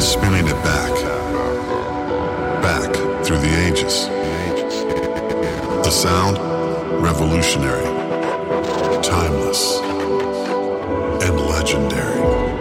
spinning it back, back through the ages. The sound, revolutionary.